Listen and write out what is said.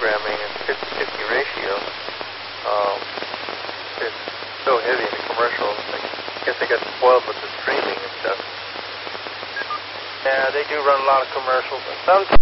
programming and 50-50 ratio. It's so heavy in the commercials. I guess they got spoiled with the streaming and stuff. Yeah, they do run a lot of commercials. And sometimes